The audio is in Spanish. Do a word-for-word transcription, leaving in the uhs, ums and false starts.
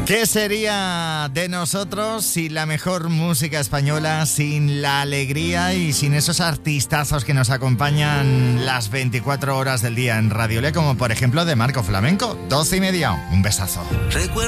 ¿Qué sería de nosotros sin la mejor música española, sin la alegría y sin esos artistazos que nos acompañan las veinticuatro horas del día en Radio Le, como por ejemplo de Marco Flamenco? Doce y media. Un besazo.